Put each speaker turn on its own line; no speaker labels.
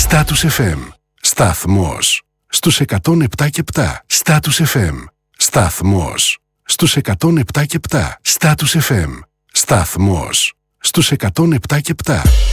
Status FM. Σταθμός στους 107 και 7. Status FM. Σταθμός στους 107 και 7. Status FM. Σταθμός στους 107 και 7.